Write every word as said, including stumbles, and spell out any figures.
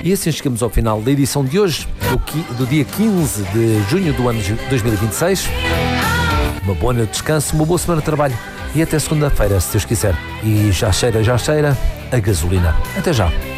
E assim chegamos ao final da edição de hoje, do, qui- do dia quinze de junho do ano de dois mil e vinte e seis. Uma boa noite de descanso, uma boa semana de trabalho e até segunda-feira, se Deus quiser. E já cheira, já cheira a gasolina. Até já.